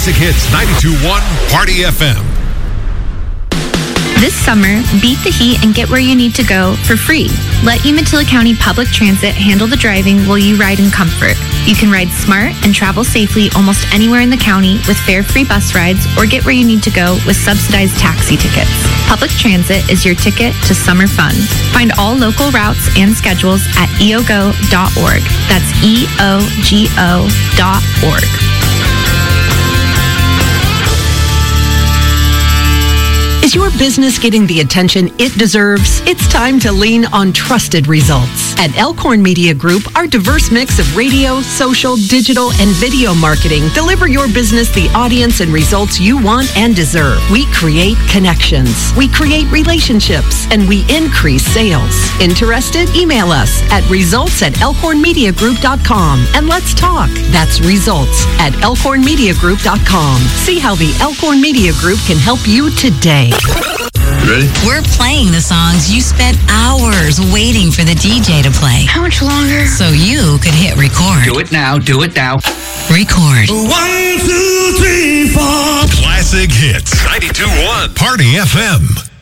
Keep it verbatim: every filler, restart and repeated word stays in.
Classic Hits ninety-two point one Party F M. This summer, beat the heat and get where you need to go for free. Let Umatilla County Public Transit handle the driving while you ride in comfort. You can ride smart and travel safely almost anywhere in the county with fare-free bus rides, or get where you need to go with subsidized taxi tickets. Public Transit is your ticket to summer fun. Find all local routes and schedules at e o g o dot org. That's E O G O dot org. Is your business getting the attention it deserves? It's time to lean on trusted results. At Elkhorn Media Group, our diverse mix of radio, social, digital, and video marketing deliver your business the audience and results you want and deserve. We create connections, we create relationships, and we increase sales. Interested? Email us at results at elkhorn media group dot com and let's talk. That's results at elkhorn media group dot com. See how the Elkhorn Media Group can help you today. Ready? We're playing the songs you spent hours waiting for the D J to play. How much longer? So you could hit record. Do it now, do it now. Record. One, two, three, four. Classic Hits ninety-two point one Party F M.